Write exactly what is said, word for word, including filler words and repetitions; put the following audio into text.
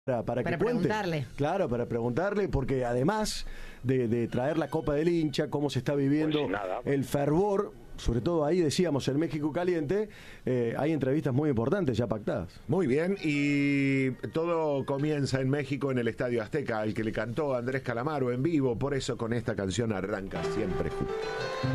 Para, para, para que cuente. preguntarle. Claro, para preguntarle, porque además de, de traer la Copa del Hincha, cómo se está viviendo Pues nada. el fervor, sobre todo ahí decíamos en México Caliente, eh, hay entrevistas muy importantes ya pactadas. Muy bien, y todo comienza en México, en el Estadio Azteca, al que le cantó Andrés Calamaro en vivo, por eso con esta canción arranca Siempre Juntos.